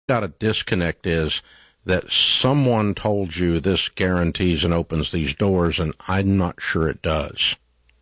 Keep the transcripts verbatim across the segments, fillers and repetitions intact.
got a disconnect is that someone told you this guarantees and opens these doors, and I'm not sure it does.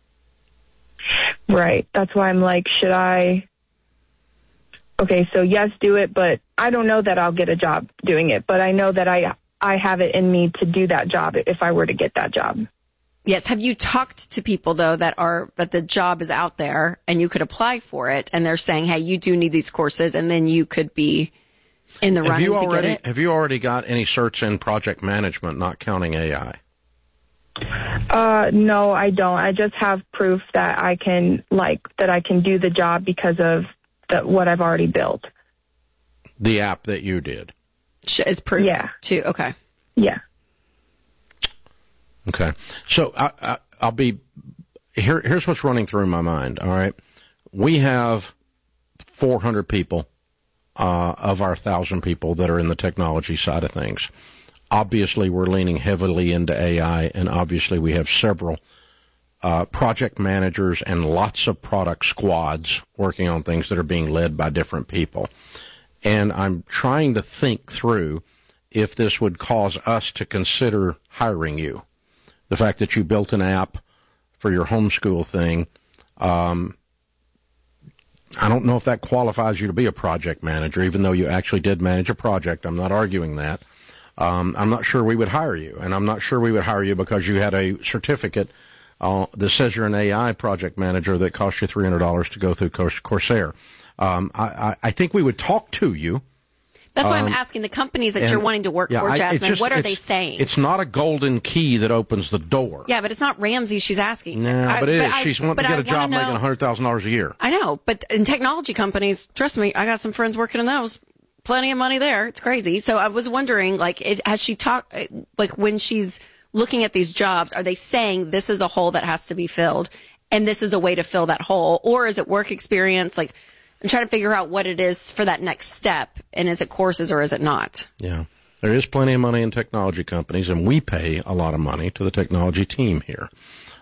Right. That's why I'm like, should I? Okay, so yes, do it, but I don't know that I'll get a job doing it, but I know that I I have it in me to do that job if I were to get that job. Yes. Have you talked to people, though, that are that the job is out there and you could apply for it, and they're saying, hey, you do need these courses, and then you could be in the running to get it? Have you already got any certs in project management, not counting A I? Uh, no, I don't. I just have proof that I can, like, that I can do the job because of the, what I've already built. The app that you did? Is proof? Yeah. Too. Okay. Yeah. Okay. So I, I, I'll be here. Here's what's running through my mind. All right. We have four hundred people uh, of our one thousand people that are in the technology side of things. Obviously, we're leaning heavily into A I, and obviously we have several uh, project managers and lots of product squads working on things that are being led by different people. And I'm trying to think through if this would cause us to consider hiring you. The fact that you built an app for your homeschool thing, um, I don't know if that qualifies you to be a project manager, even though you actually did manage a project. I'm not arguing that. Um, I'm not sure we would hire you, and I'm not sure we would hire you because you had a certificate uh, that says you're an A I project manager that cost you three hundred dollars to go through Coursera. Um, I, I, I think we would talk to you. That's why um, I'm asking the companies that and, you're wanting to work yeah, for, I, Jasmine, just, what are they saying? It's not a golden key that opens the door. Yeah, but it's not Ramsey she's asking. No, I, but it but is. I, She's wanting to get I a job know, making one hundred thousand dollars a year. I know, but in technology companies, trust me, I got some friends working in those. Plenty of money there. It's crazy. So I was wondering, like, it, has she talked, like, when she's looking at these jobs, are they saying this is a hole that has to be filled and this is a way to fill that hole? Or is it work experience? Like, I'm trying to figure out what it is for that next step. And is it courses or is it not? Yeah. There is plenty of money in technology companies, and we pay a lot of money to the technology team here.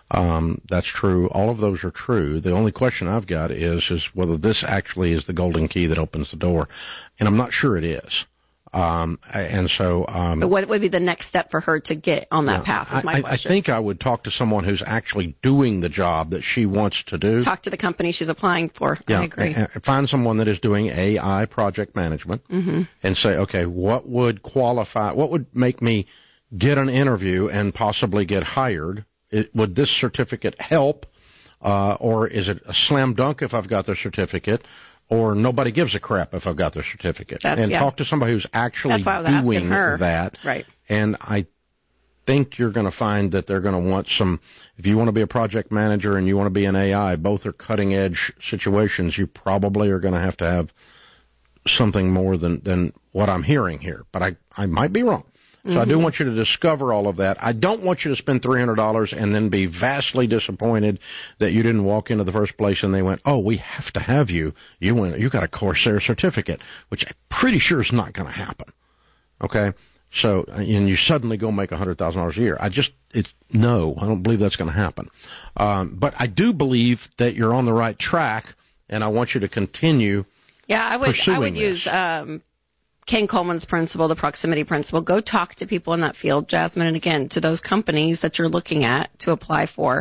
Um, that's true. All of those are true. The only question I've got is is whether this actually is the golden key that opens the door, and I'm not sure it is. Um, and so, um, but what would be the next step for her to get on that yeah, path? Is my I, question. I think I would talk to someone who's actually doing the job that she wants to do. Talk to the company she's applying for. Yeah, I agree. And find someone that is doing A I project management, mm-hmm. and say, okay, what would qualify? What would make me get an interview and possibly get hired? It, would this certificate help, uh, or is it a slam dunk if I've got the certificate, or nobody gives a crap if I've got the certificate? That's, and yeah. talk to somebody who's actually doing that. Right. And I think you're going to find that they're going to want some, if you want to be a project manager and you want to be an A I, both are cutting edge situations. You probably are going to have to have something more than, than what I'm hearing here. But I, I might be wrong. So mm-hmm. I do want you to discover all of that. I don't want you to spend three hundred dollars and then be vastly disappointed that you didn't walk into the first place and they went, oh, we have to have you. You went, you got a Coursera certificate, which I'm pretty sure is not going to happen. Okay? So, and you suddenly go make one hundred thousand dollars a year. I just, it's, no, I don't believe that's going to happen. Um, but I do believe that you're on the right track, and I want you to continue Yeah, I would, I would this. use, um, Ken Coleman's principle, the proximity principle. Go talk to people in that field, Jasmine, and again, to those companies that you're looking at to apply for,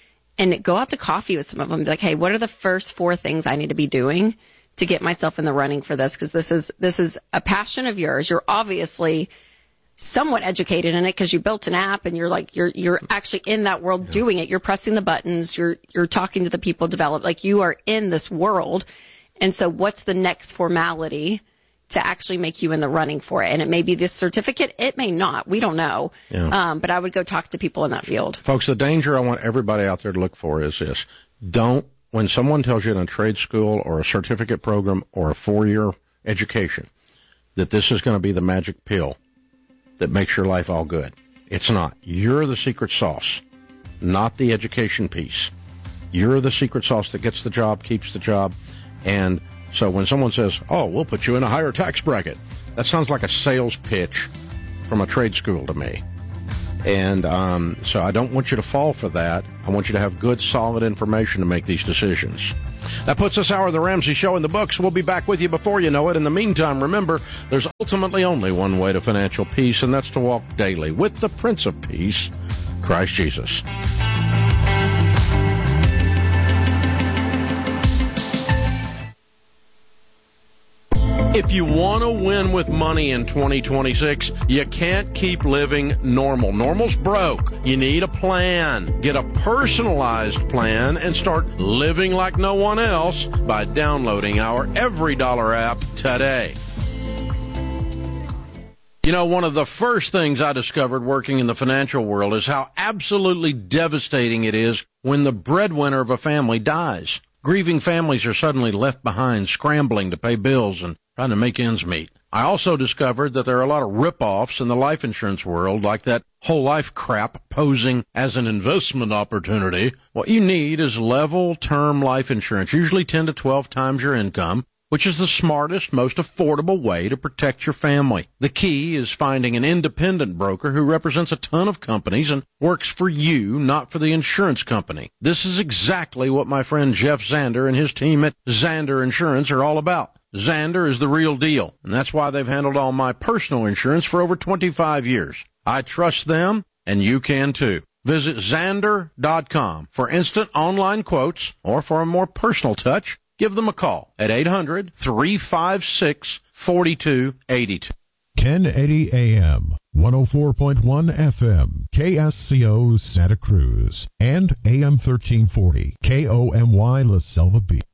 and go out to coffee with some of them. Be like, hey, what are the first four things I need to be doing to get myself in the running for this? Because this is this is a passion of yours. You're obviously somewhat educated in it because you built an app and you're like you're you're actually in that world yeah. doing it. You're pressing the buttons. You're you're talking to the people develop. Like you are in this world, and so what's the next formality to actually make you in the running for it? And it may be this certificate. It may not. We don't know. Yeah. Um, but I would go talk to people in that field. Folks, the danger I want everybody out there to look for is this. Don't, when someone tells you in a trade school or a certificate program or a four-year education that this is going to be the magic pill that makes your life all good. It's not. You're the secret sauce, not the education piece. You're the secret sauce that gets the job, keeps the job, and so when someone says, oh, we'll put you in a higher tax bracket, that sounds like a sales pitch from a trade school to me. And um, so I don't want you to fall for that. I want you to have good, solid information to make these decisions. That puts this hour of the Ramsey Show in the books. We'll be back with you before you know it. In the meantime, remember, there's ultimately only one way to financial peace, and that's to walk daily with the Prince of Peace, Christ Jesus. If you want to win with money in twenty twenty-six, you can't keep living normal. Normal's broke. You need a plan. Get a personalized plan and start living like no one else by downloading our Every Dollar app today. You know, one of the first things I discovered working in the financial world is how absolutely devastating it is when the breadwinner of a family dies. Grieving families are suddenly left behind, scrambling to pay bills and trying to make ends meet. I also discovered that there are a lot of rip-offs in the life insurance world, like that whole life crap posing as an investment opportunity. What you need is level term life insurance, usually ten to twelve times your income, which is the smartest, most affordable way to protect your family. The key is finding an independent broker who represents a ton of companies and works for you, not for the insurance company. This is exactly what my friend Jeff Zander and his team at Zander Insurance are all about. Zander is the real deal, and that's why they've handled all my personal insurance for over twenty-five years. I trust them, and you can too. Visit Zander dot com for instant online quotes, or for a more personal touch, give them a call at eight hundred, three five six, four two eight two. ten eighty A M, one oh four point one F M, K S C O Santa Cruz, and A M thirteen forty, K O M Y La Selva Beach.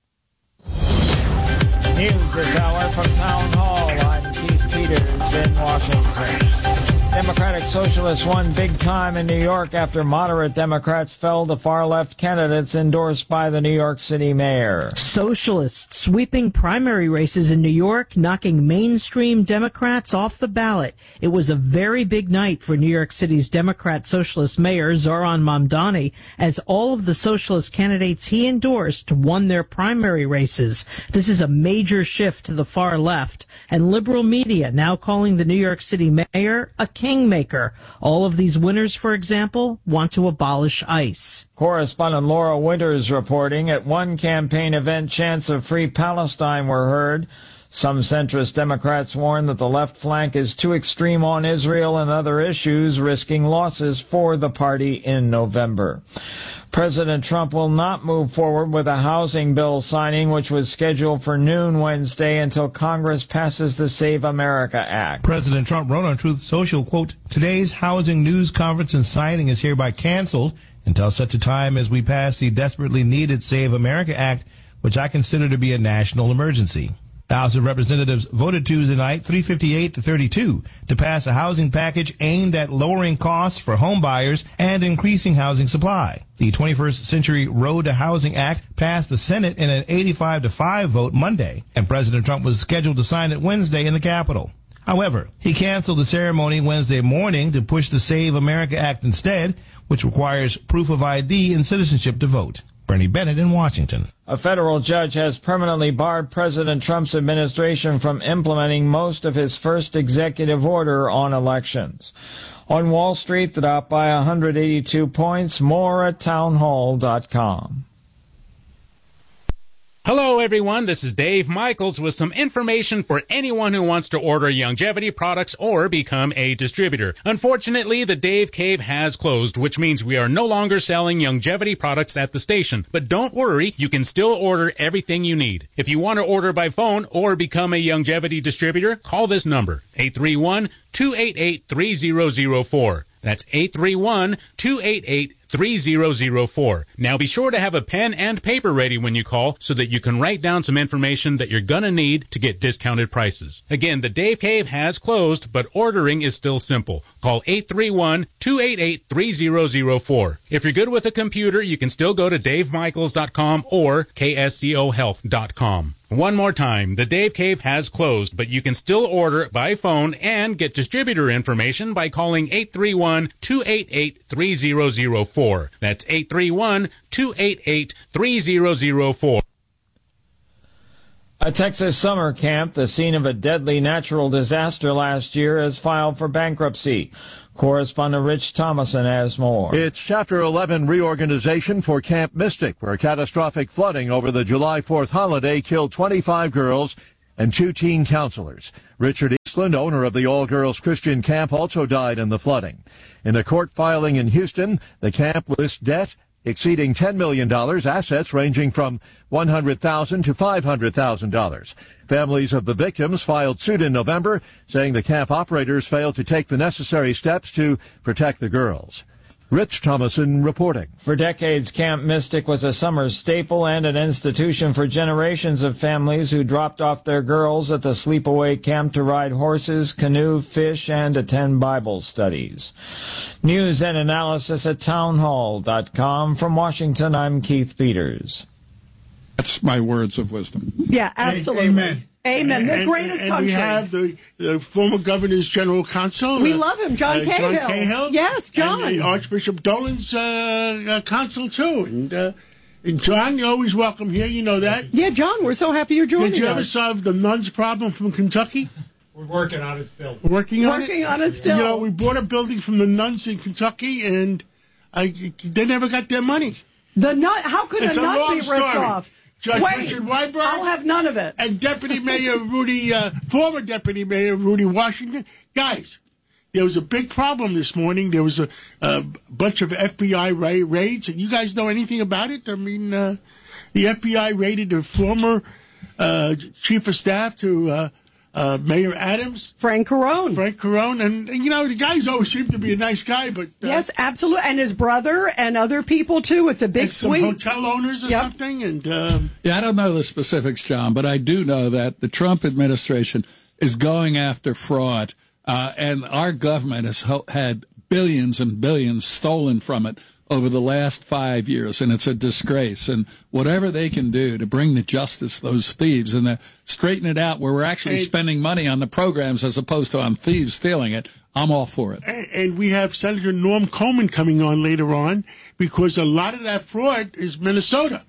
News this hour from Town Hall. I'm Keith Peters in Washington. Democratic Socialists won big time in New York after moderate Democrats fell to far-left candidates endorsed by the New York City mayor. Socialists sweeping primary races in New York, knocking mainstream Democrats off the ballot. It was a very big night for New York City's Democrat Socialist mayor, Zohran Mamdani, as all of the socialist candidates he endorsed won their primary races. This is a major shift to the far left, and liberal media now calling the New York City mayor a kingmaker. All of these winners, for example, want to abolish ICE. Correspondent Laura Winters reporting at one campaign event, chants of free Palestine were heard. Some centrist Democrats warn that the left flank is too extreme on Israel and other issues, risking losses for the party in November. President Trump will not move forward with a housing bill signing, which was scheduled for noon Wednesday, until Congress passes the Save America Act. President Trump wrote on Truth Social, quote, "Today's housing news conference and signing is hereby canceled until such a time as we pass the desperately needed Save America Act, which I consider to be a national emergency." The House of Representatives voted Tuesday night three fifty-eight to thirty-two to pass a housing package aimed at lowering costs for home buyers and increasing housing supply. The twenty-first Century Road to Housing Act passed the Senate in an eighty-five to five vote Monday, and President Trump was scheduled to sign it Wednesday in the Capitol. However, he canceled the ceremony Wednesday morning to push the Save America Act instead, which requires proof of I D and citizenship to vote. Bernie Bennett in Washington. A federal judge has permanently barred President Trump's administration from implementing most of his first executive order on elections. On Wall Street, the Dow by one hundred eighty-two points. More at townhall dot com. Hello, everyone. This is Dave Michaels with some information for anyone who wants to order Youngevity products or become a distributor. Unfortunately, the Dave Cave has closed, which means we are no longer selling Youngevity products at the station. But don't worry, you can still order everything you need. If you want to order by phone or become a Youngevity distributor, call this number, eight three one, two eight eight, three zero zero four. That's eight three one, two eight eight, three zero zero four. Now be sure to have a pen and paper ready when you call so that you can write down some information that you're going to need to get discounted prices. Again, the Dave Cave has closed, but ordering is still simple. Call eight three one, two eight eight, three zero zero four. If you're good with a computer, you can still go to dave michaels dot com or k s c o health dot com. One more time, the Dave Cave has closed, but you can still order by phone and get distributor information by calling eight three one, two eight eight, three zero zero four. That's eight three one, two eight eight, three zero zero four. A Texas summer camp, the scene of a deadly natural disaster last year, has filed for bankruptcy. Correspondent Rich Thomason has more. It's Chapter eleven reorganization for Camp Mystic, where catastrophic flooding over the July fourth holiday killed twenty-five girls and two teen counselors. Richard Eastland, owner of the all-girls Christian camp, also died in the flooding. In a court filing in Houston, the camp lists debt exceeding ten million dollars, assets ranging from one hundred thousand dollars to five hundred thousand dollars. Families of the victims filed suit in November, saying the camp operators failed to take the necessary steps to protect the girls. Rich Thomason reporting. For decades, Camp Mystic was a summer staple and an institution for generations of families who dropped off their girls at the sleepaway camp to ride horses, canoe, fish, and attend Bible studies. News and analysis at townhall dot com. From Washington, I'm Keith Peters. That's my words of wisdom. Yeah, absolutely. Amen. Amen. The and, greatest and, and country. we have the, the former governor's general counsel. We uh, love him, John uh, Cahill. John Cahill. Yes, John. And, uh, Archbishop Dolan's uh, uh, counsel, too. And, uh, and John, you're always welcome here. You know that. Yeah, John, we're so happy you're joining us. Did you ever solve the nuns problem from Kentucky? We're working on it still. Working on working it? Working on it still. You know, we bought a building from the nuns in Kentucky, and I, they never got their money. The nun, how could it's a nun be ripped story. off? Judge Wait, Richard Weinberg. I'll have none of it. And Deputy Mayor Rudy, uh, former Deputy Mayor Rudy Washington. Guys, there was a big problem this morning. There was a, a bunch of F B I ra- raids. And you guys know anything about it? I mean, uh, the F B I raided the former uh, chief of staff to uh, uh, Mayor Adams. Frank Carone. Frank Carone. And, and, you know, the guys always seem to be a nice guy. but uh, Yes, absolutely. And his brother and other people, too. It's a big some suite. hotel owners or yep. something. And um, Yeah, I don't know the specifics, John, but I do know that the Trump administration is going after fraud, uh, and our government has ho- had billions and billions stolen from it over the last five years, and it's a disgrace. And whatever they can do to bring to justice those thieves and to straighten it out where we're actually and, spending money on the programs as opposed to on thieves stealing it, I'm all for it. And, and we have Senator Norm Coleman coming on later on, because a lot of that fraud is Minnesota.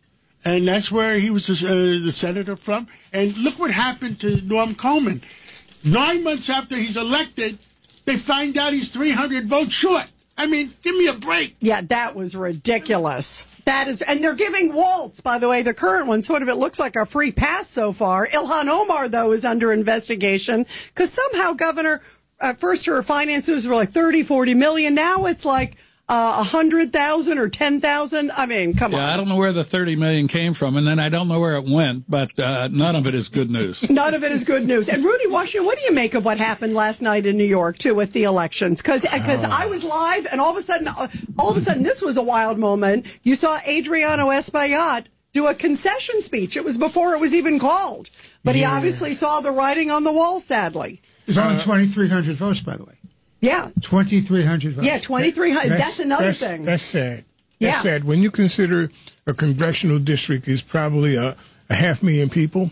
And that's where he was uh, the senator from. And look what happened to Norm Coleman. Nine months after he's elected, they find out he's three hundred votes short. I mean, give me a break. Yeah, that was ridiculous. That is, and they're giving Waltz, by the way, the current one, sort of, it looks like a free pass so far. Ilhan Omar, though, is under investigation because somehow Governor, at first her finances were like thirty, forty million. Now it's like uh, one hundred thousand or ten thousand. I mean, come yeah, on. I don't know where the thirty million came from, and then I don't know where it went, but uh, none of it is good news. None of it is good news. And Rudy Washington, what do you make of what happened last night in New York, too, with the elections? Because oh. I was live, and all of a sudden, all of a sudden, this was a wild moment. You saw Adriano Espaillat do a concession speech. It was before it was even called. But yeah. he obviously saw the writing on the wall, sadly. There's only uh, twenty-three hundred votes, by the way. Yeah. twenty-three hundred votes. Yeah, twenty-three hundred. That's, that's another that's, thing. That's sad. Yeah. That's sad. When you consider a congressional district is probably a, a half million people,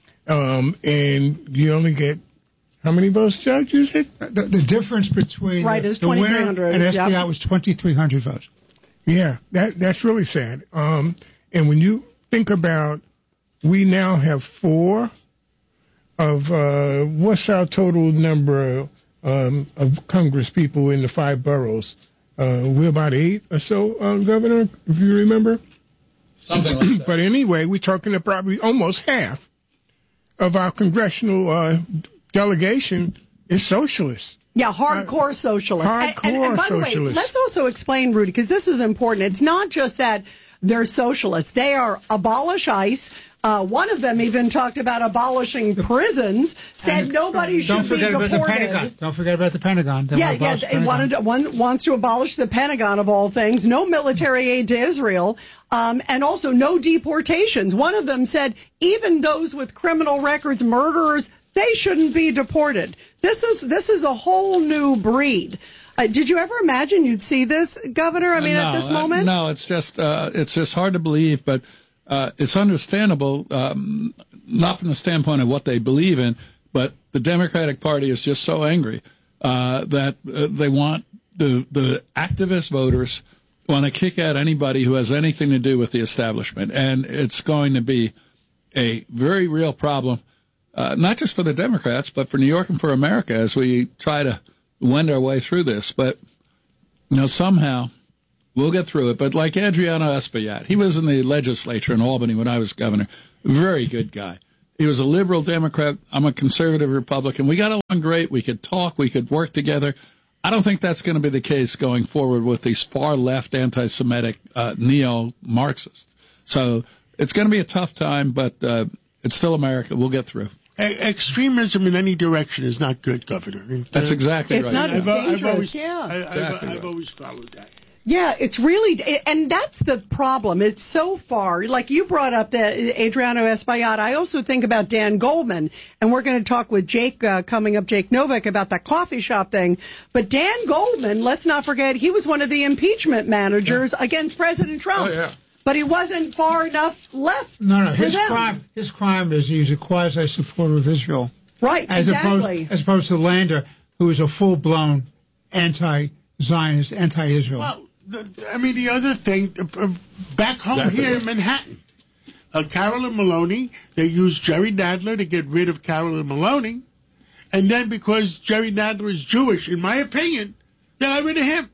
um, and you only get how many votes, Judge, you said? The, the difference between right, the, the winner and S B I yep. was twenty-three hundred votes. Yeah, that that's really sad. Um, and when you think about, we now have four of, uh, what's our total number um, of Congress people in the five boroughs? Uh, we're about eight or so, uh, Governor, if you remember. Something like that. But anyway, we're talking about probably almost half of our congressional uh, delegation is socialists. Yeah, hardcore uh, socialists. Hardcore and, and, and by socialists. the way, let's also explain, Rudy, because this is important. It's not just that they're socialists. They are abolish ICE. Uh, one of them even talked about abolishing prisons, said and nobody should be deported. Don't forget about the Pentagon. Don't forget about the Pentagon. They yeah, yeah. They wanted to, one wants to abolish the Pentagon, of all things. No military aid to Israel, um, and also no deportations. One of them said even those with criminal records, murderers, they shouldn't be deported. This is this is a whole new breed. Uh, did you ever imagine you'd see this, Governor? I mean, no, at this moment? Uh, no, it's just uh, it's just hard to believe, but uh, it's understandable, um, not from the standpoint of what they believe in, but the Democratic Party is just so angry uh, that uh, they want the the activist voters want to kick out anybody who has anything to do with the establishment, and it's going to be a very real problem, uh, not just for the Democrats, but for New York and for America as we try to wend our way through this. But, you know, somehow we'll get through it. But like Adriano Espaillat, he was in the legislature in Albany when I was governor. Very good guy. He was a liberal Democrat. I'm a conservative Republican. We got along great. We could talk. We could work together. I don't think that's going to be the case going forward with these far-left anti-Semitic uh, neo-Marxists. So it's going to be a tough time, but uh, it's still America. We'll get through. Extremism in any direction is not good, Governor. That's exactly it's right. It's not I've, dangerous. I've always, yeah. I, I've, exactly I've right. always followed that. Yeah, it's really, and that's the problem. It's so far, like you brought up the Adriano Espaillat. I also think about Dan Goldman, and we're going to talk with Jake uh, coming up, Jake Novak, about that coffee shop thing. But Dan Goldman, let's not forget, he was one of the impeachment managers yeah. against President Trump. Oh, yeah. But he wasn't far enough left. No, no, his them. crime, his crime is he's a quasi supporter of Israel. Right, as exactly. Opposed, as opposed to Lander, who is a full-blown anti-Zionist, anti-Israel. Well, the, I mean, the other thing, uh, back home exactly. here in Manhattan, uh, Carolyn Maloney, they used Jerry Nadler to get rid of Carolyn Maloney, and then because Jerry Nadler is Jewish, in my opinion, they got rid of him.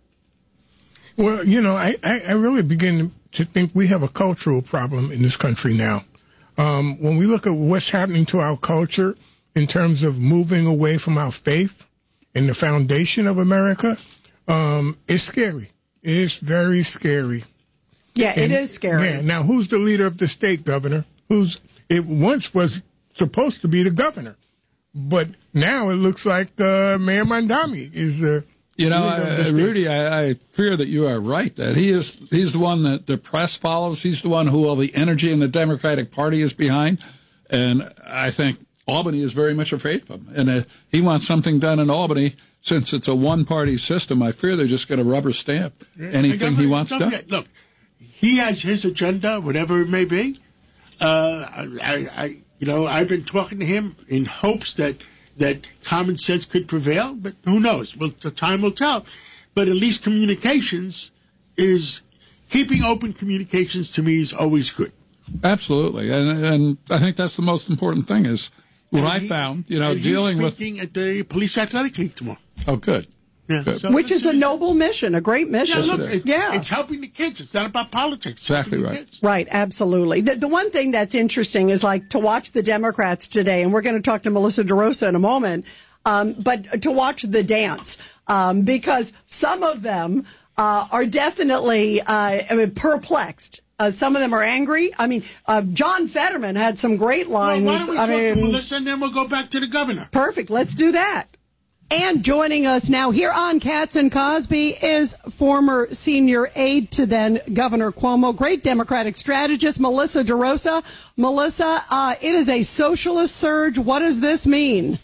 Well, you know, I, I, I really begin to think we have a cultural problem in this country now. Um, when we look at what's happening to our culture in terms of moving away from our faith and the foundation of America, um, it's scary. It's very scary. Yeah, and, it is scary. Yeah. Now, who's the leader of the state, Governor? Who's it once was supposed to be the governor, but now it looks like uh, Mayor Mondami is the. You know, I, Rudy, I, I fear that you are right. That he is he's the one that the press follows. He's the one who all the energy in the Democratic Party is behind, and I think Albany is very much afraid of him. And uh, he wants something done in Albany. Since it's a one-party system, I fear they're just going to rubber stamp anything he wants done. Forget, look, he has his agenda, whatever it may be. Uh, I, I, you know, I've been talking to him in hopes that that common sense could prevail, but who knows? Well, the time will tell. But at least communications is keeping open communications to me is always good. Absolutely, and and I think that's the most important thing is what and I he, found. You know, dealing with speaking at the police athletic league tomorrow. Oh, good. Yeah, good. so Which is a noble mission, a great mission. Yeah, look, it, yeah. it's helping the kids. It's not about politics. Exactly right. Right, absolutely. The, the one thing that's interesting is like to watch the Democrats today, and we're going to talk to Melissa DeRosa in a moment, um, but to watch the dance, um, because some of them uh, are definitely uh, I mean, perplexed. Uh, some of them are angry. I mean, uh, John Fetterman had some great lines. Well, why don't we I talk mean, to Melissa and then we'll go back to the governor? Perfect. Let's do that. And joining us now here on Katz and Cosby is former senior aide to then Governor Cuomo, great Democratic strategist, Melissa DeRosa. Melissa, uh, it is a socialist surge. What does this mean?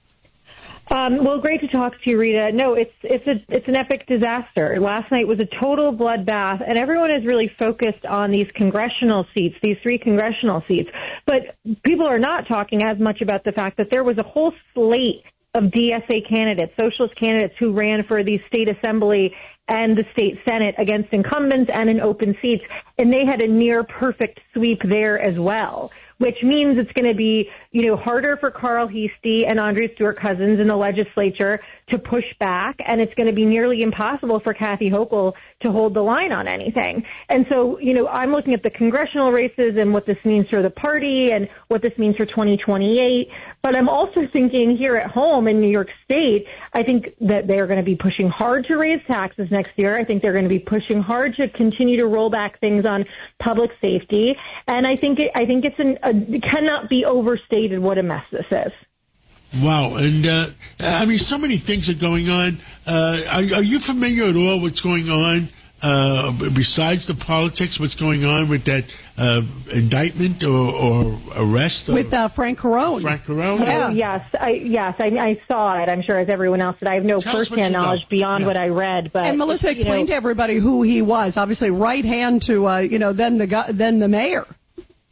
Um, well, great to talk to you, Rita. No, it's it's a it's an epic disaster. Last night was a total bloodbath, and everyone is really focused on these congressional seats, these three congressional seats. But people are not talking as much about the fact that there was a whole slate of D S A candidates, socialist candidates who ran for the state assembly and the state senate against incumbents and in open seats, and they had a near perfect sweep there as well, which means it's going to be, you know, harder for Carl Heastie and Andrea Stewart-Cousins in the legislature to push back, and it's going to be nearly impossible for Kathy Hochul to hold the line on anything. And so, you know, I'm looking at the congressional races and what this means for the party and what this means for twenty twenty-eight, but I'm also thinking here at home in New York State, I think that they're going to be pushing hard to raise taxes next year. I think they're going to be pushing hard to continue to roll back things on public safety, and I think it, I think it's an, a, it cannot be overstated what a mess this is. Wow, and uh, I mean, so many things are going on. Uh, are, are you familiar at all what's going on uh, besides the politics? What's going on with that uh, indictment or, or arrest or, with uh, Frank Carone? Frank Carone. Oh, yes, I, yes, I, I saw it. I'm sure as everyone else did. I have no Tell firsthand knowledge know. beyond yeah. what I read. But and Melissa you explained know, to everybody who he was. Obviously, right hand to uh, you know then the then the mayor.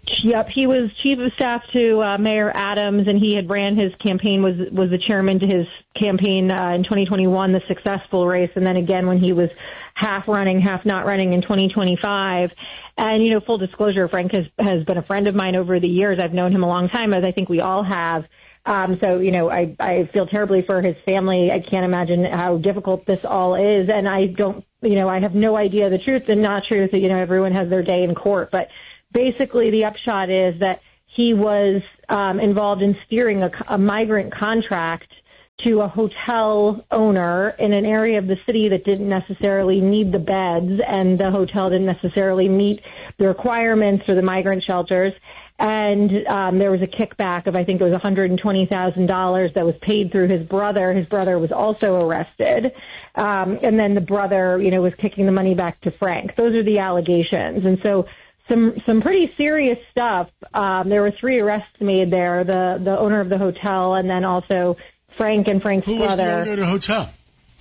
Yep, he was chief of staff to uh, Mayor Adams, and he had ran his campaign, was was the chairman to his campaign uh, in twenty twenty-one, the successful race, and then again when he was half running, half not running in twenty twenty-five. And, you know, full disclosure, Frank has, has been a friend of mine over the years. I've known him a long time, as I think we all have. Um, so, you know, I, I feel terribly for his family. I can't imagine how difficult this all is, and I don't, you know, I have no idea the truth and not truth. You know, everyone has their day in court, but basically, the upshot is that he was um, involved in steering a, a migrant contract to a hotel owner in an area of the city that didn't necessarily need the beds, and the hotel didn't necessarily meet the requirements for the migrant shelters. And um, there was a kickback of, I think it was one hundred twenty thousand dollars that was paid through his brother. His brother was also arrested. Um, and then the brother, you know, was kicking the money back to Frank. Those are the allegations. And so Some some pretty serious stuff. Um, there were three arrests made there: the the owner of the hotel, and then also Frank and Frank's Who brother. Who was the owner of the hotel?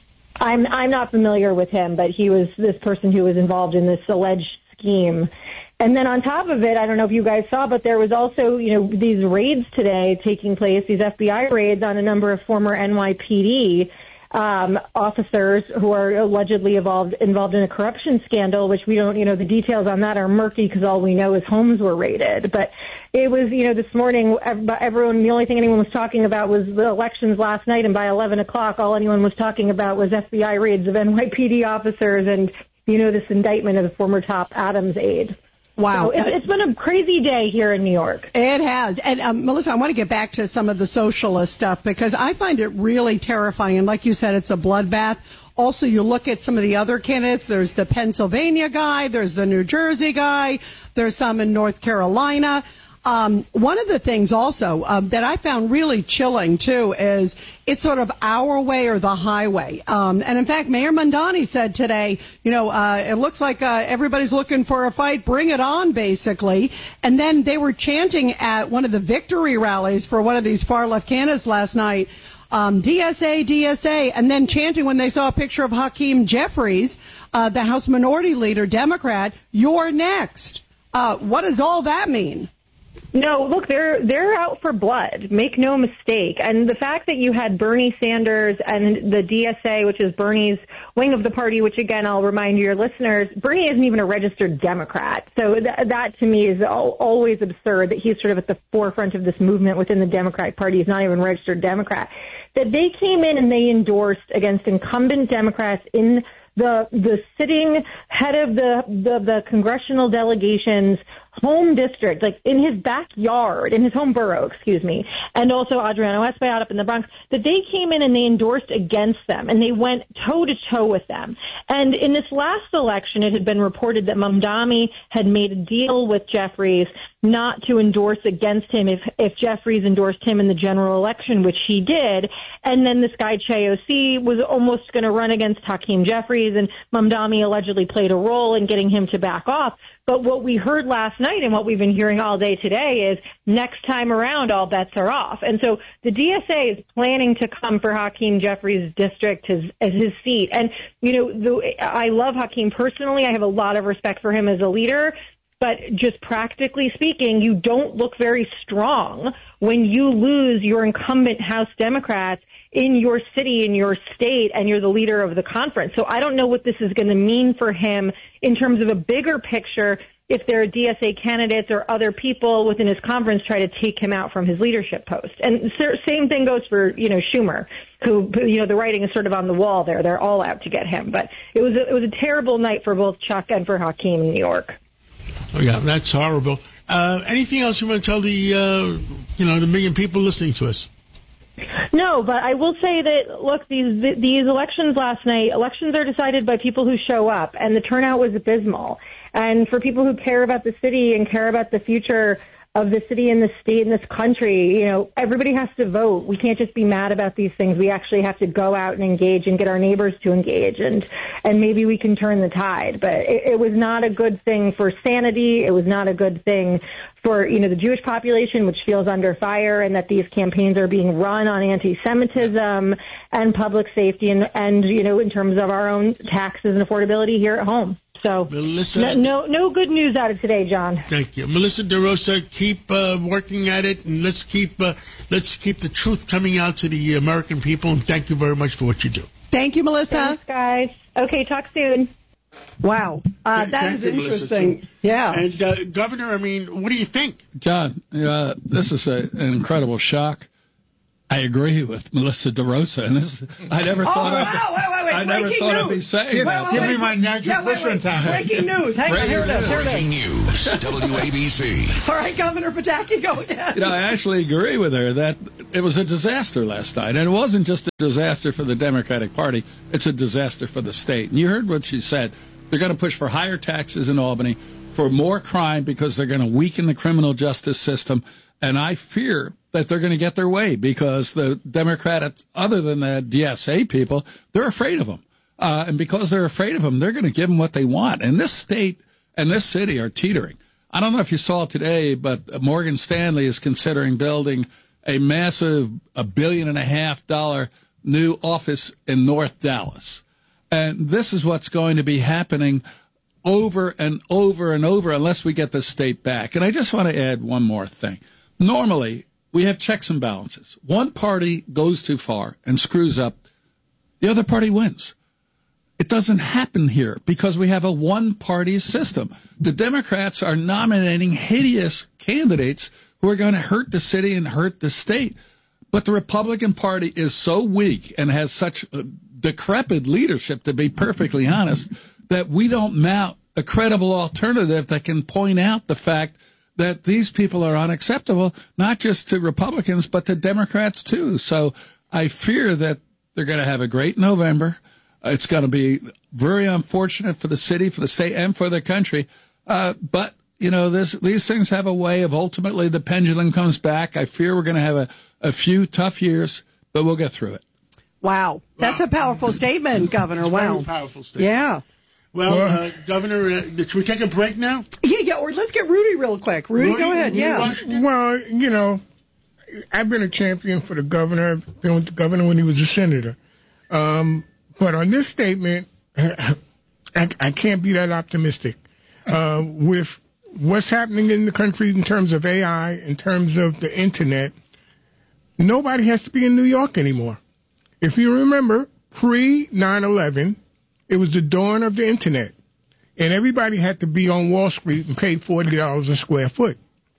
I'm I'm not familiar with him, but he was this person who was involved in this alleged scheme. And then on top of it, I don't know if you guys saw, but there was also, you know, these raids today taking place, these F B I raids on a number of former N Y P D um, officers who are allegedly involved involved in a corruption scandal, which we don't, you know, the details on that are murky because all we know is homes were raided. But it was, you know, this morning, everyone, the only thing anyone was talking about was the elections last night, and by eleven o'clock, all anyone was talking about was F B I raids of N Y P D officers and, you know, this indictment of the former top Adams aide. Wow. So it's, it's been a crazy day here in New York. It has. And, um, Melissa, I want to get back to some of the socialist stuff because I find it really terrifying. And like you said, it's a bloodbath. Also, you look at some of the other candidates. There's the Pennsylvania guy. There's the New Jersey guy. There's some in North Carolina. Um, one of the things also um, that I found really chilling, too, is it's sort of our way or the highway. Um, and, in fact, Mayor Mamdani said today, you know, uh, it looks like uh, everybody's looking for a fight. Bring it on, basically. And then they were chanting at one of the victory rallies for one of these far-left candidates last night, um, D S A, D S A, and then chanting when they saw a picture of Hakeem Jeffries, uh, the House Minority Leader, Democrat, you're next. Uh, what does all that mean? No, look, they're they're out for blood. Make no mistake. And the fact that you had Bernie Sanders and the D S A, which is Bernie's wing of the party, which, again, I'll remind your listeners, Bernie isn't even a registered Democrat. So th- that, to me, is al- always absurd that he's sort of at the forefront of this movement within the Democratic Party. He's not even a registered Democrat. That they came in and they endorsed against incumbent Democrats in the the sitting head of the, the, the congressional delegation's home district, like in his backyard, in his home borough, excuse me, and also Adriano Espaillat up in the Bronx, that they came in and they endorsed against them, and they went toe-to-toe with them. And in this last election, it had been reported that Mamdani had made a deal with Jeffries not to endorse against him if, if Jeffries endorsed him in the general election, which he did. And then this guy, Cheosi, was almost going to run against Hakeem Jeffries, and Mamdani allegedly played a role in getting him to back off. But what we heard last night and what we've been hearing all day today is next time around, all bets are off. And so the D S A is planning to come for Hakeem Jeffries' district as, as his seat. And, you know, the, I love Hakeem personally. I have a lot of respect for him as a leader. But just practically speaking, you don't look very strong when you lose your incumbent House Democrats in your city, in your state, and you're the leader of the conference. So I don't know what this is going to mean for him in terms of a bigger picture if there are D S A candidates or other people within his conference try to take him out from his leadership post. And same thing goes for, you know, Schumer, who, you know, the writing is sort of on the wall there. They're all out to get him. But it was a, it was a terrible night for both Chuck and for Hakeem in New York. Oh, yeah, that's horrible. Uh, anything else you want to tell the, uh, you know, the million people listening to us? No, but I will say that, look, these these elections last night, elections are decided by people who show up, and the turnout was abysmal. And for people who care about the city and care about the future of the city and the state and this country, you know, everybody has to vote. We can't just be mad about these things. We actually have to go out and engage and get our neighbors to engage, and and maybe we can turn the tide. But it, it was not a good thing for sanity. It was not a good thing for, you know, the Jewish population, which feels under fire, and that these campaigns are being run on anti-Semitism. and public safety and, and, you know, in terms of our own taxes and affordability here at home. So Melissa, no, no, no good news out of today, John. Thank you, Melissa DeRosa. Keep uh, working at it, and let's keep uh, let's keep the truth coming out to the American people. And thank you very much for what you do. Thank you, Melissa. Thanks, guys. Okay, talk soon. Wow, uh, that Thank is you, Melissa, interesting. too. Yeah. And uh, Governor, I mean, what do you think, John? Uh, this is a, an incredible shock. I agree with Melissa DeRosa, and this I never oh, thought wow, I'd, wait, wait, wait. I never Breaking thought news. I'd be saying Give, that. give wait, me my natural yeah, wait, wait. time. Breaking news. Hang on, here it is. Here it Breaking is. news, W A B C. All right, Governor Pataki, go ahead. You know, I actually agree with her that it was a disaster last night. And it wasn't just a disaster for the Democratic Party. It's a disaster for the state. And you heard what she said. They're going to push for higher taxes in Albany, for more crime because they're going to weaken the criminal justice system. And I fear that they're going to get their way because the Democrats, other than the D S A people, they're afraid of them. Uh, and because they're afraid of them, they're going to give them what they want. And this state and this city are teetering. I don't know if you saw today, but Morgan Stanley is considering building a massive, a billion and a half dollar new office in North Dallas. And this is what's going to be happening over and over and over unless we get the state back. And I just want to add one more thing. Normally, we have checks and balances. One party goes too far and screws up. The other party wins. It doesn't happen here because we have a one-party system. The Democrats are nominating hideous candidates who are going to hurt the city and hurt the state. But the Republican Party is so weak and has such a decrepit leadership, to be perfectly honest, that we don't mount a credible alternative that can point out the fact that these people are unacceptable, not just to Republicans, but to Democrats, too. So I fear that they're going to have a great November. It's going to be very unfortunate for the city, for the state, and for the country. Uh, but, you know, this, these things have a way of ultimately the pendulum comes back. I fear we're going to have a, a few tough years, but we'll get through it. Wow. That's a powerful statement, Governor. Wow. Very powerful statement. Yeah. Well, uh, Governor, uh, should we take a break now? Yeah, yeah, or let's get Rudy real quick. Rudy, Rudy, go ahead. Rudy Yeah. Washington? Well, you know, I've been a champion for the governor. I've been with the governor when he was a senator. Um, but on this statement, I, I can't be that optimistic. Uh, with what's happening in the country in terms of A I, in terms of the Internet, nobody has to be in New York anymore. If you remember, pre nine eleven, it was the dawn of the Internet. And everybody had to be on Wall Street and pay forty dollars a square foot.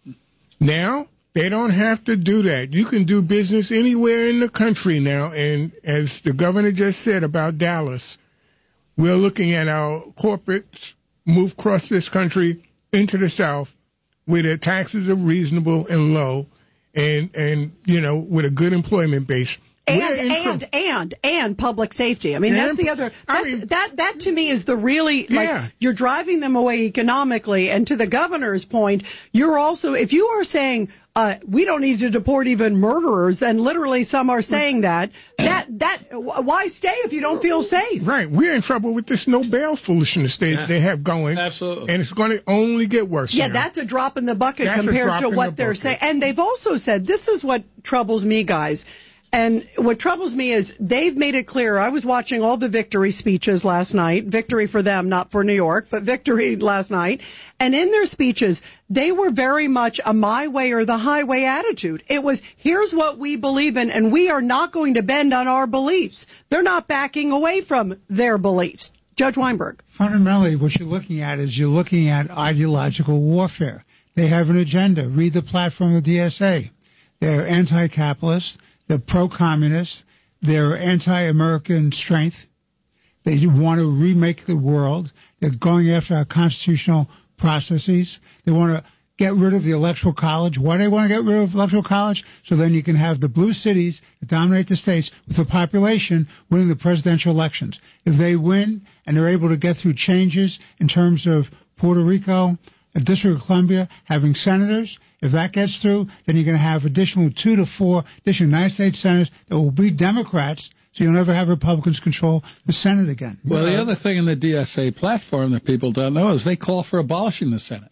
Now, they don't have to do that. You can do business anywhere in the country now. And as the governor just said about Dallas, we're looking at our corporates move across this country into the South where their taxes are reasonable and low and, and you know, with a good employment base. And, and, and, and public safety. I mean, and, that's the other, that's, I mean, that, that to me is the really, like, yeah. you're driving them away economically. And to the governor's point, you're also, if you are saying, uh, we don't need to deport even murderers, and literally some are saying that, that, that, why stay if you don't feel safe? Right. We're in trouble with this no bail foolishness they, yeah. they have going. Absolutely. And it's going to only get worse. Yeah, now. that's a drop in the bucket that's compared to what the they're bucket. saying. And they've also said, this is what troubles me, guys. And what troubles me is they've made it clear. I was watching all the victory speeches last night. Victory for them, not for New York, but victory last night. And in their speeches, they were very much a my way or the highway attitude. It was, here's what we believe in, and we are not going to bend on our beliefs. They're not backing away from their beliefs. Judge Weinberg. Fundamentally, what you're looking at is you're looking at ideological warfare. They have an agenda. Read the platform of the D S A. They're anti-capitalist. They're pro-communist. They're anti-American strength. They want to remake the world. They're going after our constitutional processes. They want to get rid of the electoral college. Why do they want to get rid of electoral college? So then you can have the blue cities that dominate the states with the population winning the presidential elections. If they win and they're able to get through changes in terms of Puerto Rico, the District of Columbia having senators, if that gets through, then you're going to have additional two to four additional United States senators that will be Democrats, so you'll never have Republicans control the Senate again. Well, the other thing in the D S A platform that people don't know is they call for abolishing the Senate.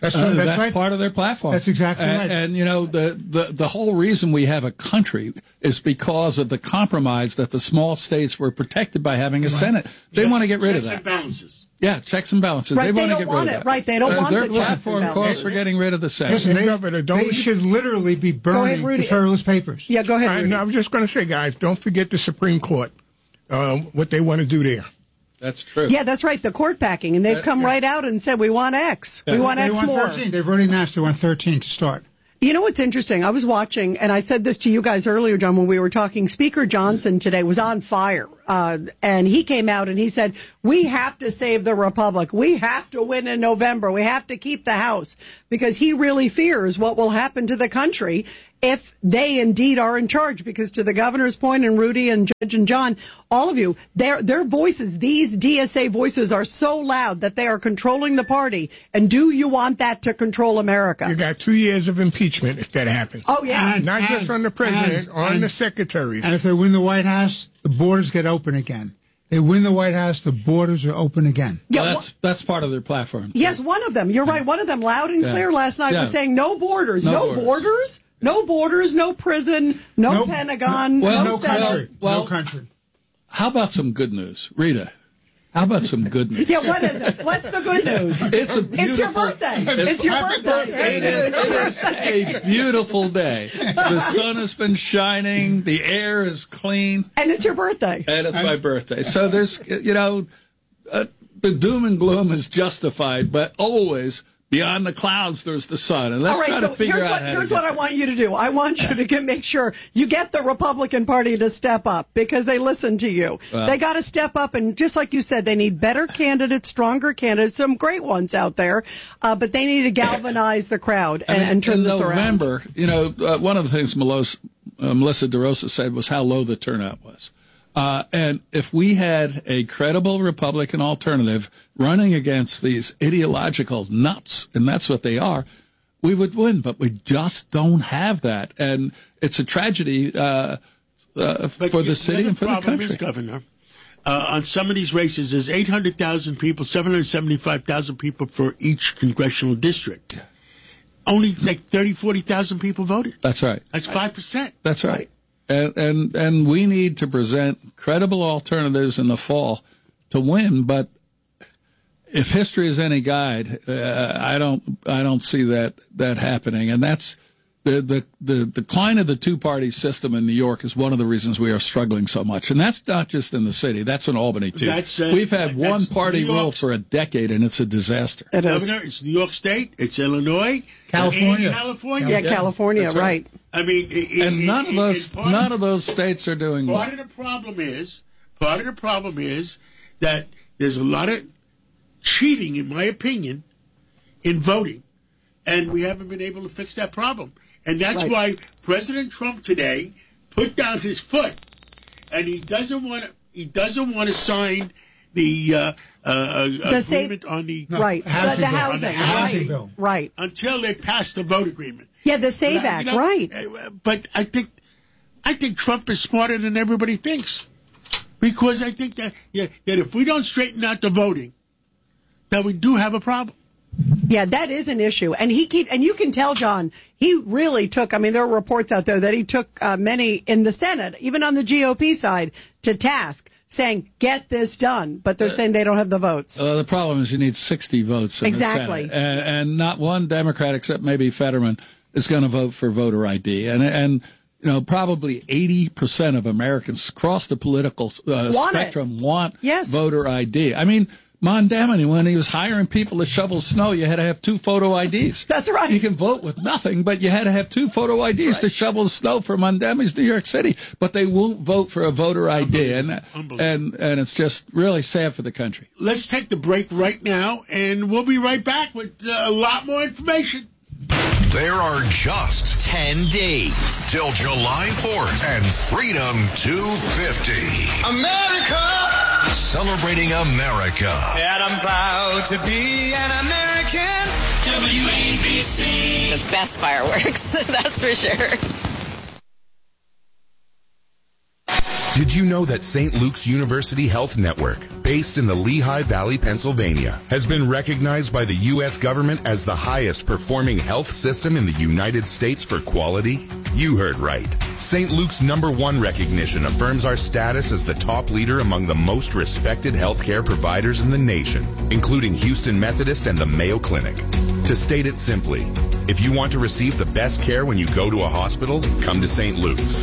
That's, uh, that's, that's right. part of their platform. That's exactly and, right. And, you know, the, the, the whole reason we have a country is because of the compromise that the small states were protected by having a right. Senate. They Check, want to get rid checks of that. And balances. Yeah, checks and balances. Right, they, they want don't to get want rid it. of that. Right, they don't uh, want their the platform calls for getting rid of the Senate. Listen, they, Governor, don't they should literally be burning ahead, the Federalist Papers. Yeah, go ahead, I, Rudy. no, I was just going to say, guys, don't forget the Supreme Court, uh, what they want to do there. That's true. Yeah, that's right, the court packing, and they've That, come yeah. right out and said, we want X. Yeah. We want they X want more. thirteen. They've already announced they want thirteen to start. You know what's interesting? I was watching, and I said this to you guys earlier, John, when we were talking. Speaker Johnson today was on fire, uh, and he came out and he said, we have to save the Republic. We have to win in November. We have to keep the House, because he really fears what will happen to the country if they indeed are in charge. Because to the governor's point, and Rudy and Judge and John, all of you, their their voices, these D S A voices are so loud that they are controlling the party. And do you want that to control America? You got two years of impeachment if that happens. Oh, yeah. And, Not and, just on the president, and, on and, the secretaries. And if they win the White House, the borders get open again. They win the White House, the borders are open again. Yeah, well, that's that's part of their platform. Yes, one of them. You're right. One of them, loud and yeah. clear last night, yeah. was saying no borders. No, no borders. borders. No borders, no prison, no nope. Pentagon, well, no, no country. Well, no country. How about some good news, Rita? How about some good news? Yeah, what is it? What's the good news? It's a beautiful. It's your birthday. It's, it's your birthday. birthday. It is, it is a beautiful day. The sun has been shining. The air is clean. And it's your birthday. And it's my birthday. So there's, you know, uh, the doom and gloom is justified, but always beyond the clouds, there's the sun. And let's All right, try so to figure here's out what, how Here's to what get I want you to do. I want you to get, make sure you get the Republican Party to step up, because they listen to you. Well, they got to step up, and just like you said, they need better candidates, stronger candidates, some great ones out there, uh, but they need to galvanize the crowd and, and, and turn in this November, around. you know, uh, one of the things Melos, uh, Melissa DeRosa said was how low the turnout was. Uh, and if we had a credible Republican alternative running against these ideological nuts, and that's what they are, we would win. But we just don't have that. And it's a tragedy uh, uh, for the city and for the country. Is, Governor, uh, on some of these races, there's eight hundred thousand people, seven hundred seventy-five thousand people for each congressional district. Only like thirty, forty thousand people voted. That's right. That's five percent. That's right. And, and and we need to present credible alternatives in the fall to win. But if history is any guide, uh, I don't I don't see that that happening. And that's the the the decline of the two party system in New York is one of the reasons we are struggling so much. And that's not just in the city. That's in Albany too. That's, uh, We've had one party New rule for a decade, and it's a disaster. It is. Governor, it's New York State, it's Illinois, California. and California. Yeah, California, That's right. right. I mean, it, And it, none it, of those it, none of those states are doing well. Part of the problem is part of the problem is that there's a lot of cheating, in my opinion, in voting, and we haven't been able to fix that problem. And that's Right. why President Trump today put down his foot, and he doesn't want to. He doesn't want to sign the uh, uh, The agreement safe- on the No, Right. housing the, the bill. housing. On the housing right. bill. Right. until they pass the vote agreement. Yeah, the SAVE You Act. know, right. uh, But I think, I think Trump is smarter than everybody thinks, because I think that yeah, that if we don't straighten out the voting, that we do have a problem. Yeah, that is an issue. And he keep, and you can tell, John, he really took, I mean, there are reports out there that he took uh, many in the Senate, even on the G O P side, to task, saying, get this done. But they're saying they don't have the votes. Uh, the problem is you need sixty votes in Exactly. the Senate. And, and not one Democrat, except maybe Fetterman, is going to vote for voter I D. And, and you know, probably eighty percent of Americans across the political uh, Want spectrum it. want Yes. voter I D. I mean, Mondamini, when he was hiring people to shovel snow, you had to have two photo I Ds. That's right. You can vote with nothing, but you had to have two photo I Ds right. to shovel snow for Mondamini's New York City. But they won't vote for a voter I D, and and and it's just really sad for the country. Let's take the break right now, and we'll be right back with uh, a lot more information. There are just ten days till July fourth and Freedom two fifty. America! Celebrating America. And I'm proud to be an American. W A B C. The best fireworks, that's for sure. Did you know that Saint Luke's University Health Network based in the Lehigh Valley, Pennsylvania, has been recognized by the U S government as the highest performing health system in the United States for quality? You heard right. Saint Luke's number one recognition affirms our status as the top leader among the most respected healthcare providers in the nation, including Houston Methodist and the Mayo Clinic. To state it simply, if you want to receive the best care when you go to a hospital, come to Saint Luke's.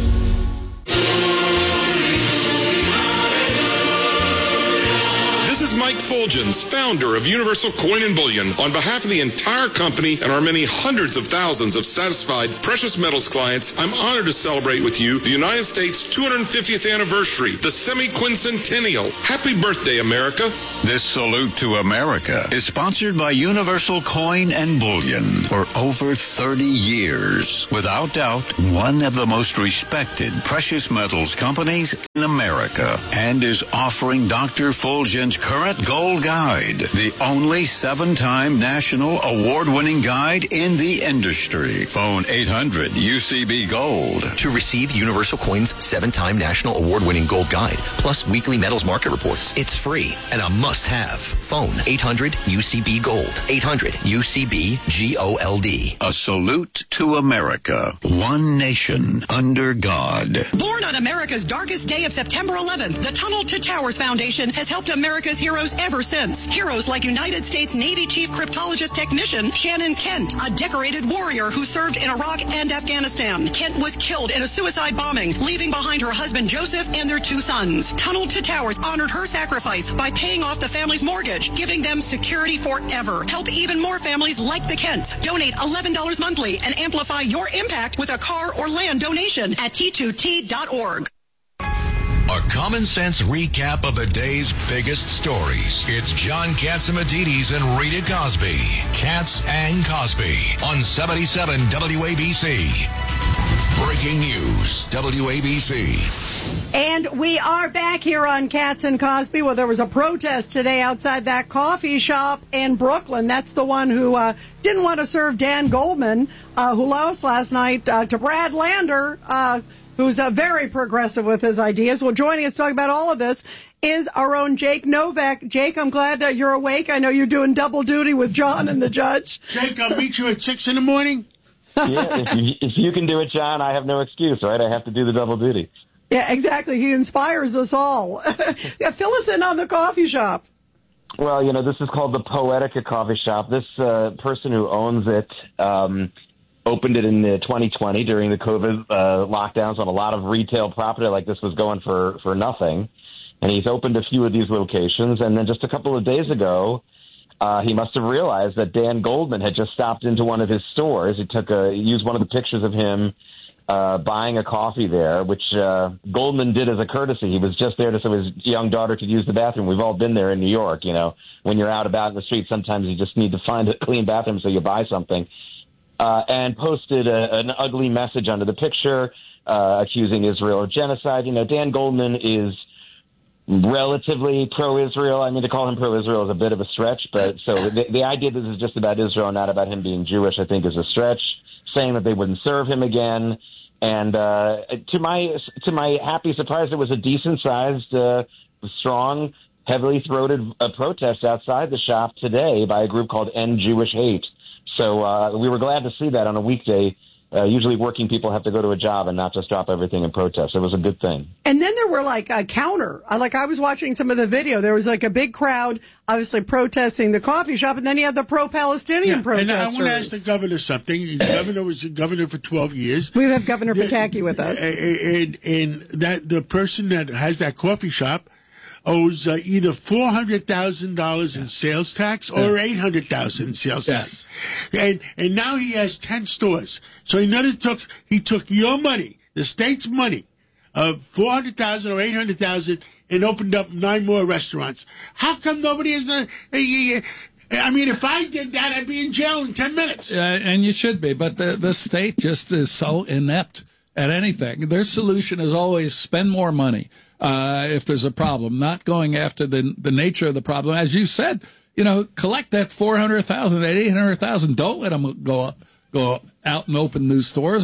This is Mike Fulgens, founder of Universal Coin and Bullion. On behalf of the entire company and our many hundreds of thousands of satisfied precious metals clients, I'm honored to celebrate with you the United States two hundred fiftieth anniversary, the semi-quincentennial. Happy birthday, America. This salute to America is sponsored by Universal Coin and Bullion for over thirty years. Without doubt, one of the most respected precious metals companies in America, and is offering Doctor Fulgens' current gold guide, the only seven-time national award-winning guide in the industry. Phone eight hundred U C B Gold. To receive Universal Coin's seven-time national award-winning gold guide, plus weekly metals market reports. It's free and a must-have. Phone eight hundred U C B Gold. eight hundred U C B G O L D. A salute to America. One nation under God. Born on America's darkest day of September eleventh, the Tunnel to Towers Foundation has helped America's heroes ever since. Heroes like United States Navy Chief Cryptologist Technician Shannon Kent, a decorated warrior who served in Iraq and Afghanistan. Kent was killed in a suicide bombing, leaving behind her husband Joseph and their two sons. Tunnel to Towers honored her sacrifice by paying off the family's mortgage, giving them security forever. Help even more families like the Kents. Donate eleven dollars monthly and amplify your impact with a car or land donation at T two T dot org. A common sense recap of the day's biggest stories. It's John Catsimatidis and Rita Cosby. Katz and Cosby on seventy-seven W A B C. Breaking news, W A B C. And we are back here on Katz and Cosby. Well, there was a protest today outside that coffee shop in Brooklyn. That's the one who uh, didn't want to serve Dan Goldman, uh, who lost last night uh, to Brad Lander, uh, who's uh, very progressive with his ideas. Well, joining us to talk about all of this is our own Jake Novak. Jake, I'm glad that you're awake. I know you're doing double duty with John and the judge. Jake, I'll meet you at six in the morning. Yeah, if you, if you can do it, John, I have no excuse, right? I have to do the double duty. Yeah, exactly. He inspires us all. Yeah, fill us in on the coffee shop. Well, you know, this is called the Poetica Coffee Shop. This uh, person who owns it um, opened it in uh, twenty twenty during the COVID uh, lockdowns when a lot of retail property like this was going for, for nothing. And he's opened a few of these locations. And then just a couple of days ago, uh, he must have realized that Dan Goldman had just stopped into one of his stores. He took a, he used one of the pictures of him uh, buying a coffee there, which uh, Goldman did as a courtesy. He was just there so his young daughter could use the bathroom. We've all been there in New York, you know. When you're out about in the street, sometimes you just need to find a clean bathroom so you buy something. Uh, and posted a, an ugly message under the picture, uh, accusing Israel of genocide. You know, Dan Goldman is relatively pro-Israel. I mean, to call him pro-Israel is a bit of a stretch, but so the, the idea that this is just about Israel, not about him being Jewish, I think is a stretch. Saying that they wouldn't serve him again. And uh, to my to my happy surprise, it was a decent-sized, uh, strong, heavily throated uh, protest outside the shop today by a group called End Jewish Hate. So uh, we were glad to see that on a weekday. Uh, usually working people have to go to a job and not just drop everything and protest. It was a good thing. And then there were like a counter. Like I was watching some of the video. There was like a big crowd obviously protesting the coffee shop, and then you had the pro-Palestinian yeah, protesters. And I want to ask the governor something. The governor was the governor for twelve years. We have Governor Pataki with us. And, and that the person that has that coffee shop owes uh, either four hundred thousand dollars in sales tax or yeah. eight hundred thousand dollars in sales tax. Yes. And and now he has ten stores. So he never took he took your money, the state's money, of four hundred thousand dollars or eight hundred thousand dollars, and opened up nine more restaurants. How come nobody has done? I mean, if I did that, I'd be in jail in ten minutes. Uh, and you should be, but the the state just is so inept at anything. Their solution is always spend more money. Uh, if there's a problem, not going after the the nature of the problem. As you said, you know, collect that four hundred thousand, that eight hundred thousand. Don't let them go go out and open new stores and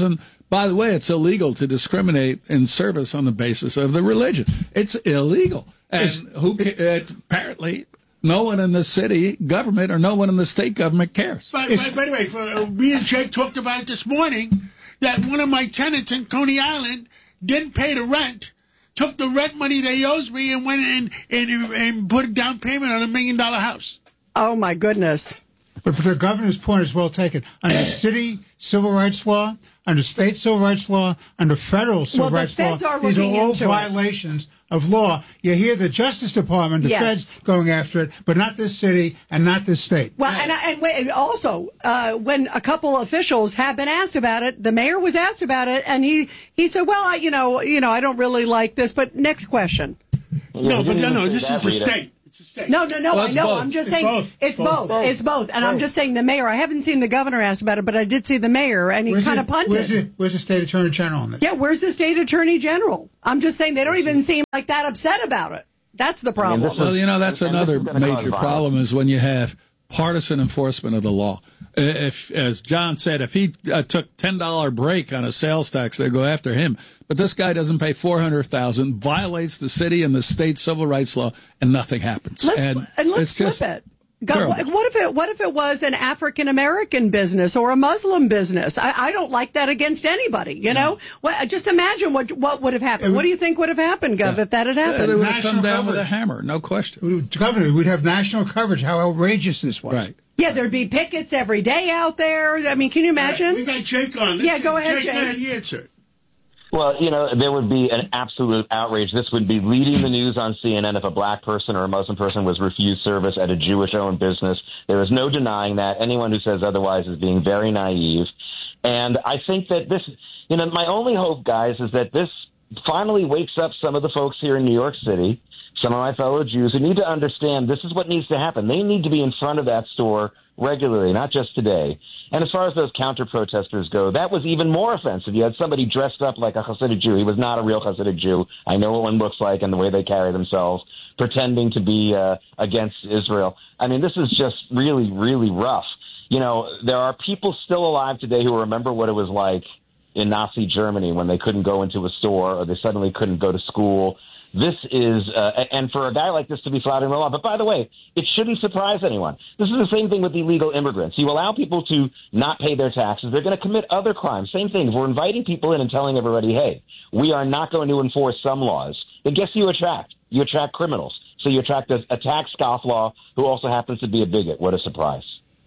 By the way, it's illegal to discriminate in service on the basis of the religion. It's illegal. And who ca- apparently no one in the city government or no one in the state government cares. By, by, by the way, for, uh, me and Jake talked about it this morning, that one of my tenants in Coney Island didn't pay the rent, took the rent money they owes me, and went in and, and put a down payment on a million-dollar house. Oh, my goodness. But the governor's point is well taken. Under city civil rights law, under state civil rights law, under federal civil well, the rights feds law, are these are looking all into violations of law. You hear the Justice Department, the Yes. feds going after it, but not this city and not this state. Well, and, and wait, also, uh, when a couple officials have been asked about it, the mayor was asked about it, and he, he said, well, I, you know, you know, I don't really like this, but next question. No, but no, no, this is a state. No, no, no, Well, I it's know. both. I'm just It's saying both. it's Both. both. It's both. And I'm Both. just saying the mayor. I haven't seen the governor ask about it, but I did see the mayor, and he Where's kind the- of punted. Where's the, where's the state attorney general on this? Yeah, where's the state attorney general? I'm just saying they don't even seem like that upset about it. That's the problem. Well, you know, that's and this another is gonna cause major violence. problem is when you have partisan enforcement of the law. If, as John said, if he uh, took ten dollar break on a sales tax, they go after him. But this guy doesn't pay four hundred thousand dollars, violates the city and the state civil rights law, and nothing happens. Let's, and and let's it's just flip it. God, terrible. what if it what if it was an African American business or a Muslim business? I, I don't like that against anybody. You know, well, just imagine what what would have happened. What do you think would have happened, Gov, if that had happened? They would have come down with a hammer, no question. Governor, we'd have national coverage. How outrageous this was. Right. Yeah, there'd be pickets every day out there. I mean, can you imagine? We got Jake on. Let's Yeah, see- go ahead, Jake. Go ahead, Jake. you answer. Well, you know, there would be an absolute outrage. This would be leading the news on C N N if a black person or a Muslim person was refused service at a Jewish-owned business. There is no denying that. Anyone who says otherwise is being very naive. And I think that this, you know, my only hope, guys, is that this finally wakes up some of the folks here in New York City, some of my fellow Jews who need to understand this is what needs to happen. They need to be in front of that store regularly, not just today. And as far as those counter-protesters go, that was even more offensive. You had somebody dressed up like a Hasidic Jew. He was not a real Hasidic Jew. I know what one looks like and the way they carry themselves, pretending to be uh, against Israel. I mean, this is just really, really rough. You know, there are people still alive today who remember what it was like in Nazi Germany when they couldn't go into a store or they suddenly couldn't go to school. This is, uh, and for a guy like this to be flouting the law. But by the way, it shouldn't surprise anyone. This is the same thing with illegal immigrants. You allow people to not pay their taxes, they're going to commit other crimes. Same thing. If we're inviting people in and telling everybody, hey, we are not going to enforce some laws, then guess who you attract? You attract criminals. So you attract a, a tax scofflaw who also happens to be a bigot. What a surprise.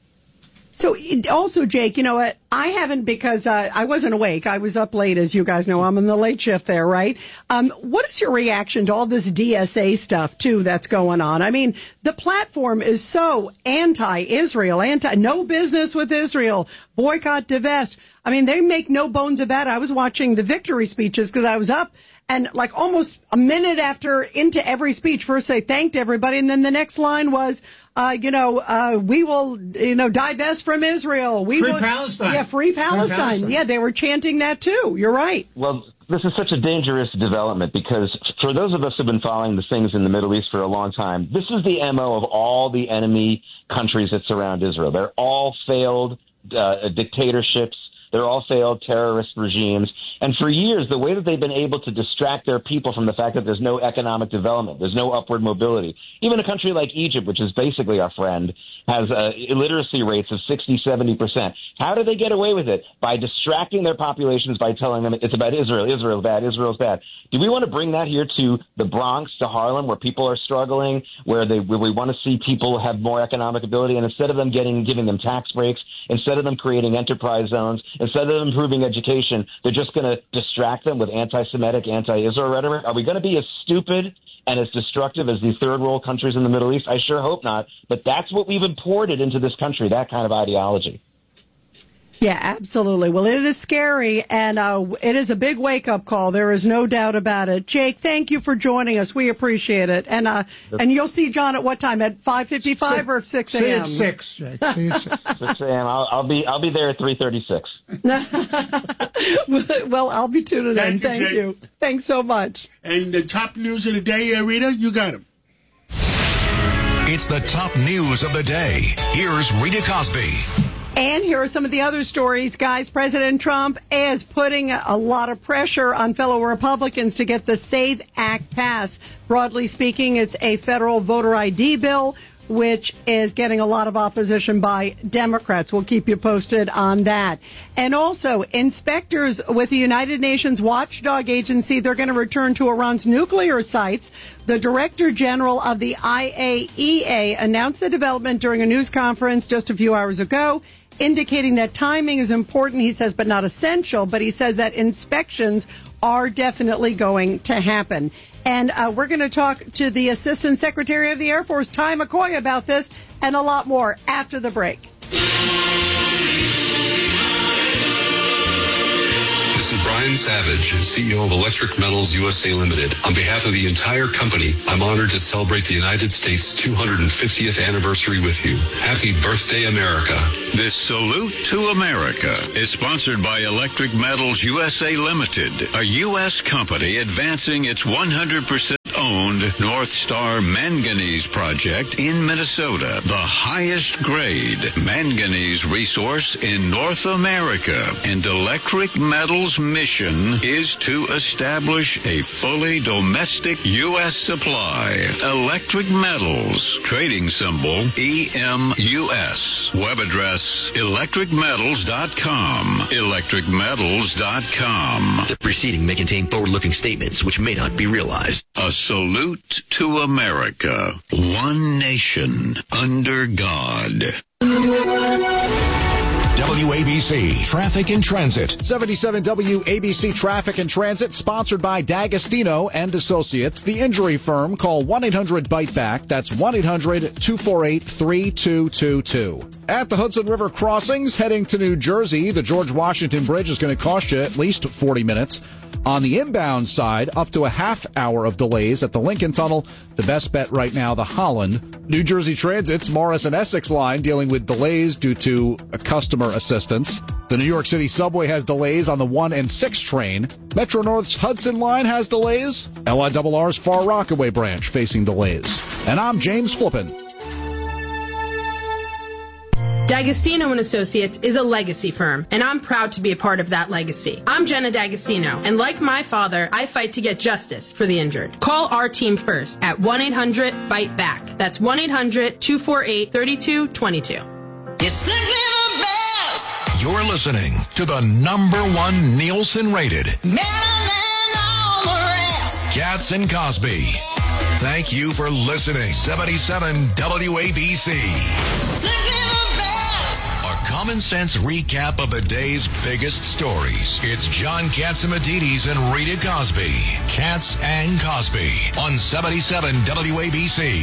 So it- also, Jake, you know what? I haven't because uh, I wasn't awake. I was up late, as you guys know. I'm in the late shift there, right? Um, what is your reaction to all this D S A stuff, too, that's going on? I mean, the platform is so anti-Israel, anti, no business with Israel, boycott, divest. I mean, they make no bones about it. I was watching the victory speeches because I was up. And like almost a minute after into every speech, first they thanked everybody, and then the next line was, uh, you know, uh, we will, you know, divest from Israel. We Free will, Palestine. Yeah, free Palestine. Palestine. Yeah, they were chanting that too. You're right. Well, this is such a dangerous development because for those of us who've been following the things in the Middle East for a long time, this is the M O of all the enemy countries that surround Israel. They're all failed uh, dictatorships. They're all failed terrorist regimes. And for years, the way that they've been able to distract their people from the fact that there's no economic development, there's no upward mobility. Even a country like Egypt, which is basically our friend, has uh, illiteracy rates of sixty, seventy percent. How do they get away with it? By distracting their populations by telling them it's about Israel, Israel's bad, Israel's bad. Do we want to bring that here to the Bronx, to Harlem, where people are struggling, where they where we want to see people have more economic ability, and instead of them getting giving them tax breaks, instead of them creating enterprise zones, instead of them improving education, they're just going to distract them with anti-Semitic, anti-Israel rhetoric? Are we going to be as stupid and as destructive as these third world countries in the Middle East? I sure hope not. But that's what we've imported into this country, that kind of ideology. Yeah, absolutely. Well, it is scary, and uh, it is a big wake-up call. There is no doubt about it. Jake, thank you for joining us. We appreciate it. And uh, and you'll see John at what time? At five fifty-five or six a.m.? See you at six, Jake. See you at six. six a.m. I'll, I'll be I'll be there at three thirty-six. Well, I'll be tuning Thank in. you, Thank Jake. you. Thanks so much. And the top news of the day, uh, Rita, you got them. It's the top news of the day. Here's Rita Cosby. And here are some of the other stories, guys. President Trump is putting a lot of pressure on fellow Republicans to get the SAVE Act passed. Broadly speaking, it's a federal voter I D bill, which is getting a lot of opposition by Democrats. We'll keep you posted on that. And also, inspectors with the United Nations Watchdog Agency, they're going to return to Iran's nuclear sites. The Director General of the I A E A announced the development during a news conference just a few hours ago, indicating that timing is important, he says, but not essential. But he says that inspections are definitely going to happen. And uh, we're going to talk to the Assistant Secretary of the Air Force, Ty McCoy, about this and a lot more after the break. This is Brian Savage, C E O of Electric Metals U S A Limited. On behalf of the entire company, I'm honored to celebrate the United States' two hundred fiftieth anniversary with you. Happy birthday, America. This Salute to America is sponsored by Electric Metals U S A Limited, a U S company advancing its one hundred percent owned North Star Manganese project in Minnesota, the highest grade manganese resource in North America. And Electric Metals' mission is to establish a fully domestic U S supply. Electric Metals, trading symbol E M U S. Web address electric metals dot com. electric metals dot com. The preceding may contain forward-looking statements which may not be realized. A salute to America. One nation under God. W A B C Traffic and Transit. seventy-seven W A B C Traffic and Transit, sponsored by D'Agostino and Associates, the injury firm. Call one eight hundred bite back. That's one eight hundred two four eight three two two two. At the Hudson River crossings, heading to New Jersey, the George Washington Bridge is going to cost you at least forty minutes. On the inbound side, up to a half hour of delays at the Lincoln Tunnel. The best bet right now, the Holland. New Jersey Transit's Morris and Essex line dealing with delays due to a customer assistance. The New York City subway has delays on the one and six train. Metro North's Hudson line has delays. L I R R's Far Rockaway branch facing delays. And I'm James Flippin. D'Agostino and Associates is a legacy firm, and I'm proud to be a part of that legacy. I'm Jenna D'Agostino, and like my father, I fight to get justice for the injured. Call our team first at one eight hundred bite back. That's one eight hundred two four eight three two two two. You're listening to the number one Nielsen rated Katz and Cosby. Thank you for listening. seventy-seven W A B C. A common sense recap of the day's biggest stories. It's John Catsimatidis and Rita Cosby. Katz and Cosby on seventy-seven W A B C.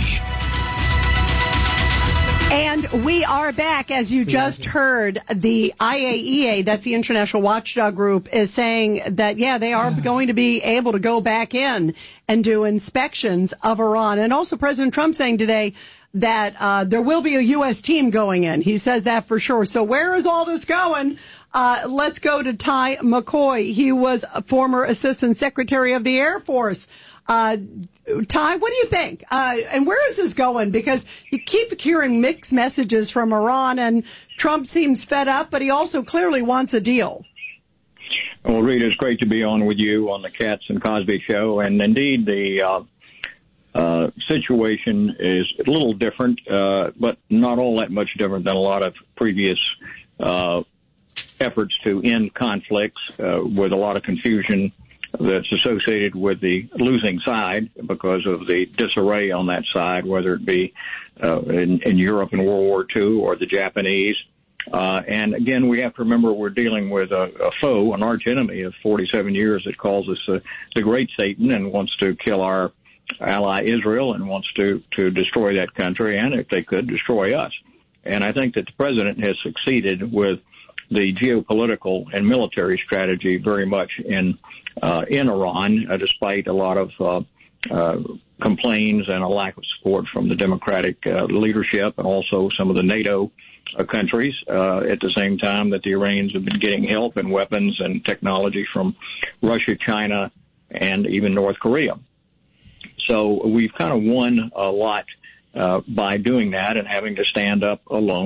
And we are back. As you just heard, the I A E A, that's the International Watchdog Group, is saying that, yeah, they are going to be able to go back in and do inspections of Iran. And also President Trump saying today that uh, there will be a U S team going in. He says that for sure. So where is all this going? Uh, let's go to Ty McCoy. He was a former Assistant Secretary of the Air Force. Uh, Ty, what do you think? Uh, and where is this going? Because you keep hearing mixed messages from Iran, and Trump seems fed up, but he also clearly wants a deal. Well, Rita, it's great to be on with you on the Katz and Cosby show. And indeed, the uh, uh, situation is a little different, uh, but not all that much different than a lot of previous uh, efforts to end conflicts uh, with a lot of confusion that's associated with the losing side because of the disarray on that side, whether it be uh, in, in Europe in World War Two or the Japanese. Uh, and again, we have to remember we're dealing with a, a foe, an arch enemy of forty-seven years that calls us uh, the Great Satan and wants to kill our ally Israel and wants to, to destroy that country and, if they could, destroy us. And I think that the president has succeeded with the geopolitical and military strategy very much in uh, in Iran, uh, despite a lot of uh, uh, complaints and a lack of support from the Democratic uh, leadership and also some of the NATO uh, countries. Uh, at the same time that the Iranians have been getting help and weapons and technology from Russia, China, and even North Korea. So we've kind of won a lot uh, by doing that and having to stand up alone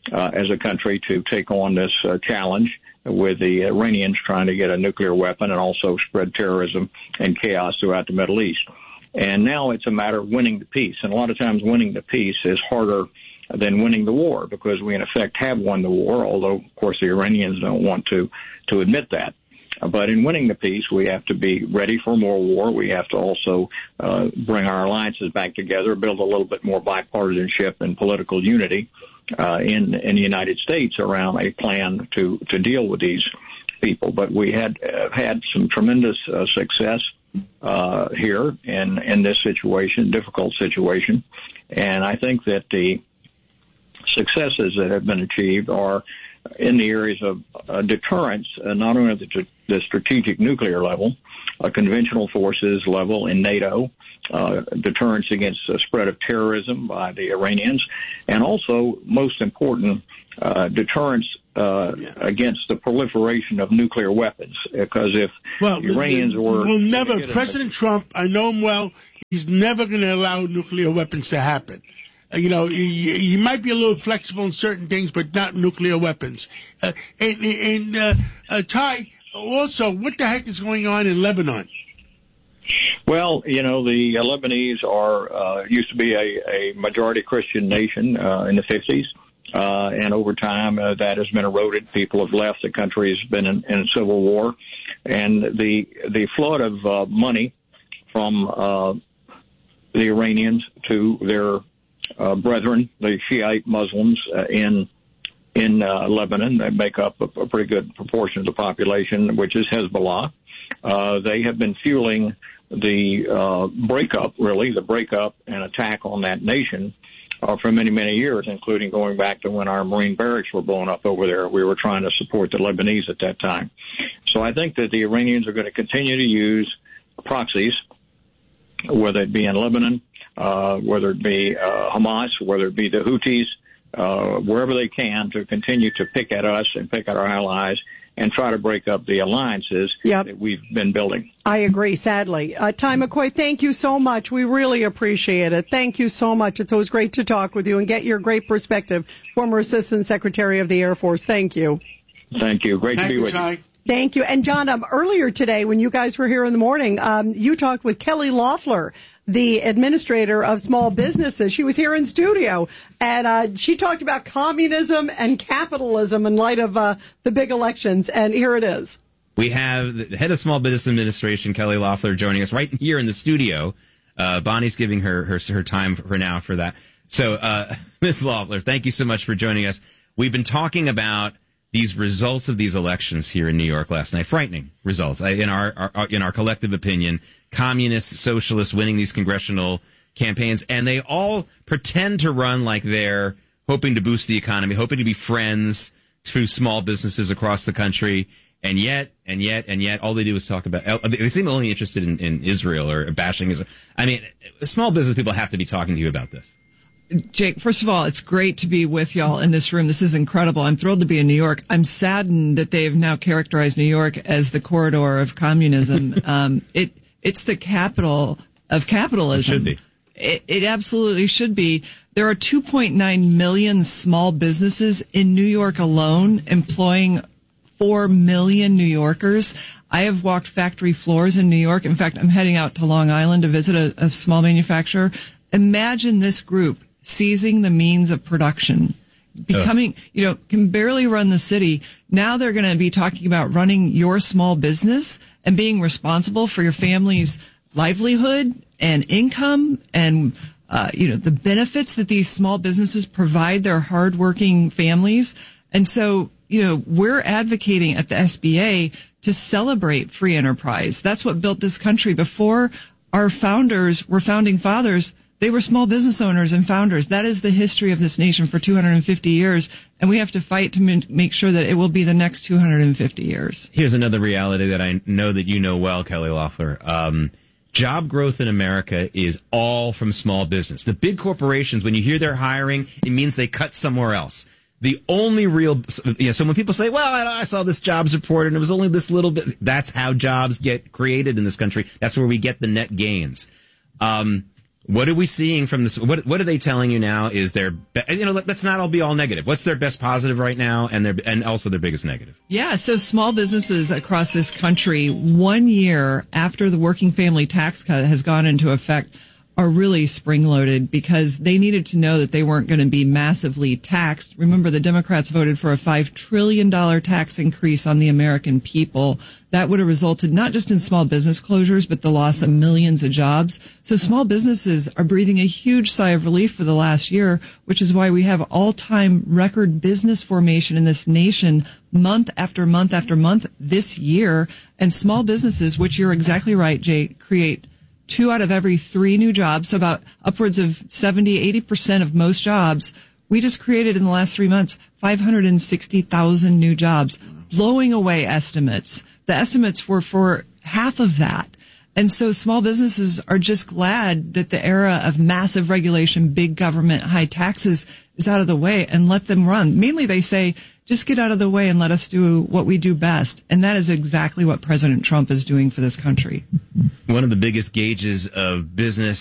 uh, as a country to take on this uh, challenge with the Iranians trying to get a nuclear weapon and also spread terrorism and chaos throughout the Middle East. And now it's a matter of winning the peace. And a lot of times winning the peace is harder than winning the war because we, in effect, have won the war, although, of course, the Iranians don't want to, to admit that. But in winning the peace, we have to be ready for more war. We have to also uh, bring our alliances back together, build a little bit more bipartisanship and political unity uh, in, in the United States around a plan to, to deal with these people. But we had uh, had some tremendous uh, success uh, here in, in this situation, difficult situation. And I think that the successes that have been achieved are in the areas of uh, deterrence, uh, not only at the, the strategic nuclear level, uh, conventional forces level in NATO, uh, deterrence against the spread of terrorism by the Iranians, and also, most important, uh, deterrence uh, yeah. against the proliferation of nuclear weapons. Because if well, the Iranians the, were... Will never, President a, Trump, I know him well, he's never going to allow nuclear weapons to happen. You know, he, he might be a little flexible in certain things, but not nuclear weapons. Uh, and and uh, uh, Ty, also, what the heck is going on in Lebanon? Well, you know, the uh, Lebanese are uh, used to be a, a majority Christian nation uh, in the fifties, uh, and over time uh, that has been eroded. People have left. The country has been in, in a civil war, and the the flood of uh, money from uh, the Iranians to their Uh, brethren, the Shiite Muslims uh, in in uh, Lebanon, they make up a, a pretty good proportion of the population, which is Hezbollah. Uh, they have been fueling the uh, breakup, really, the breakup and attack on that nation uh, for many, many years, including going back to when our Marine barracks were blown up over there. We were trying to support the Lebanese at that time. So I think that the Iranians are going to continue to use proxies, whether it be in Lebanon, Uh, whether it be uh, Hamas, whether it be the Houthis, uh, wherever they can, to continue to pick at us and pick at our allies and try to break up the alliances yep. that we've been building. I agree, sadly. Uh, Ty McCoy, thank you so much. We really appreciate it. Thank you so much. It's always great to talk with you and get your great perspective. Former Assistant Secretary of the Air Force, thank you. Thank you. Great thank to be you, with Ty. you. Thank you. And, John, um, earlier today when you guys were here in the morning, um, you talked with Kelly Loeffler, the administrator of small businesses. She was here in studio, and uh, she talked about communism and capitalism in light of uh, the big elections, and here it is. We have the head of Small Business Administration, Kelly Loeffler, joining us right here in the studio. Uh, Bonnie's giving her, her her time for now for that. So, uh, Miz Loeffler, thank you so much for joining us. We've been talking about these results of these elections here in New York last night. Frightening results, in our, our in our collective opinion. Communists, socialists winning these congressional campaigns, and they all pretend to run like they're hoping to boost the economy, hoping to be friends to small businesses across the country, and yet, and yet, and yet, all they do is talk about, they seem only interested in, in Israel or bashing Israel. I mean, small business people have to be talking to you about this. Jake, first of all, it's great to be with y'all in this room. This is incredible. I'm thrilled to be in New York. I'm saddened that they have now characterized New York as the corridor of communism. um, it It's the capital of capitalism. It should be. It, it absolutely should be. There are two point nine million small businesses in New York alone, employing four million New Yorkers. I have walked factory floors in New York. In fact, I'm heading out to Long Island to visit a, a small manufacturer. Imagine this group seizing the means of production, becoming, uh. you know, can barely run the city. Now they're going to be talking about running your small business and being responsible for your family's livelihood and income and, uh, you know, the benefits that these small businesses provide their hardworking families. And so, you know, we're advocating at the S B A to celebrate free enterprise. That's what built this country. Before our founders were founding fathers, they were small business owners and founders. That is the history of this nation for two hundred fifty years, and we have to fight to make sure that it will be the next two hundred fifty years. Here's another reality that I know that you know well, Kelly Loeffler. Um, job growth in America is all from small business. The big corporations, when you hear they're hiring, it means they cut somewhere else. The only real, you know, so when people say, well, I, I saw this jobs report and it was only this little bit, that's how jobs get created in this country. That's where we get the net gains. Um, What are we seeing from this? What What are they telling you now? Is their be- you know? Let, let's not all be all negative. What's their best positive right now, and their and also their biggest negative? Yeah, so small businesses across this country, one year after the working family tax cut has gone into effect, are really spring-loaded because they needed to know that they weren't going to be massively taxed. Remember, the Democrats voted for a five trillion dollars tax increase on the American people. That would have resulted not just in small business closures, but the loss of millions of jobs. So small businesses are breathing a huge sigh of relief for the last year, which is why we have all-time record business formation in this nation month after month after month this year. And small businesses, which you're exactly right, Jay, create two out of every three new jobs, so about upwards of seventy, eighty percent of most jobs. We just created in the last three months five hundred sixty thousand new jobs, blowing away estimates. The estimates were for half of that. And so small businesses are just glad that the era of massive regulation, big government, high taxes is out of the way, and let them run. Mainly they say, just get out of the way and let us do what we do best. And that is exactly what President Trump is doing for this country. One of the biggest gauges of business